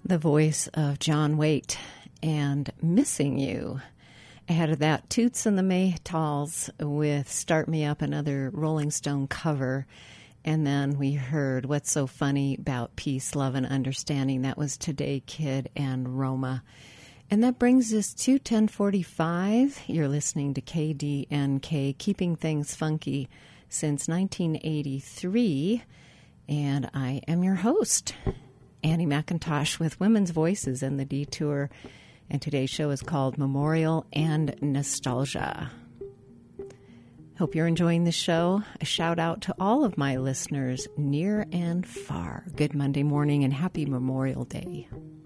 the voice of John Waite and Missing You. Ahead of that, Toots and the Maytals with Start Me Up, another Rolling Stone cover. And then we heard What's So Funny About Peace, Love, and Understanding. That was Today Kid and Roma. And that brings us to 10:45. You're listening to KDNK, keeping things funky since 1983. And I am your host, Annie McIntosh, with Women's Voices and the Detour. And today's show is called Memorial and Nostalgia. Hope you're enjoying the show. A shout out to all of my listeners near and far. Good Monday morning and happy Memorial Day.